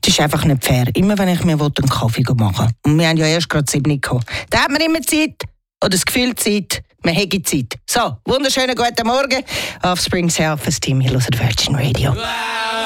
Das ist einfach nicht fair. Immer wenn ich mir einen Kaffee machen will. Und wir haben ja erst gerade 7 gehabt. Da hat man immer Zeit. Oder das Gefühl Zeit. Man hätte Zeit. So, wunderschönen guten Morgen. Offspring Self-Esteem. Hier hört Virgin Radio.